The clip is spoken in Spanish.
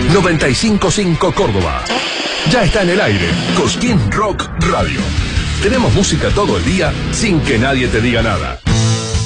95.5 Córdoba. Ya está en el aire, Cosquín Rock Radio. Tenemos música todo el día sin que nadie te diga nada.